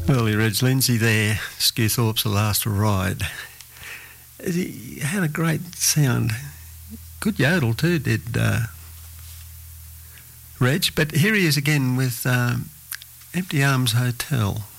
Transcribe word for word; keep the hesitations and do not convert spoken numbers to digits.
Early Reg Lindsay there, Skewthorpe's The Last Ride. He had a great sound. Good yodel too, did uh, Reg. But here he is again with um, Empty Arms Hotel.